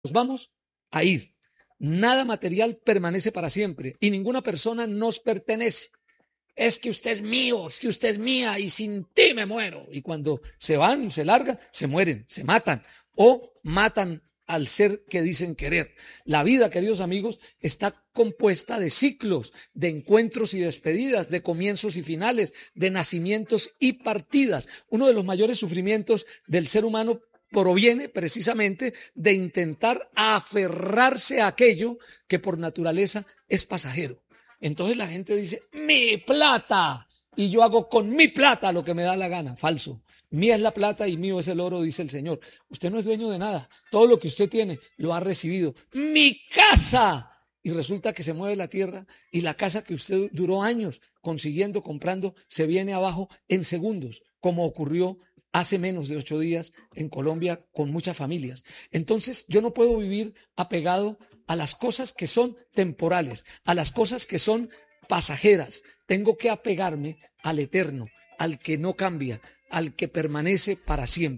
nos vamos a ir. Nada material permanece para siempre y ninguna persona nos pertenece. Es que usted es mío, es que usted es mía y sin ti me muero. Y cuando se van, se largan, se mueren, se matan o matan al ser que dicen querer. La vida, queridos amigos, está compuesta de ciclos, de encuentros y despedidas, de comienzos y finales, de nacimientos y partidas. Uno de los mayores sufrimientos del ser humano proviene precisamente de intentar aferrarse a aquello que por naturaleza es pasajero. Entonces la gente dice, mi plata, y yo hago con mi plata lo que me da la gana. Falso. Mía es la plata y mío es el oro, dice el Señor. Usted no es dueño de nada. Todo lo que usted tiene lo ha recibido. Mi casa. Y resulta que se mueve la tierra y la casa que usted duró años consiguiendo, comprando, se viene abajo en segundos, como ocurrió hace menos de 8 días en Colombia con muchas familias. Entonces yo no puedo vivir apegado a las cosas que son temporales, a las cosas que son pasajeras. Tengo que apegarme al eterno, al que no cambia, al que permanece para siempre.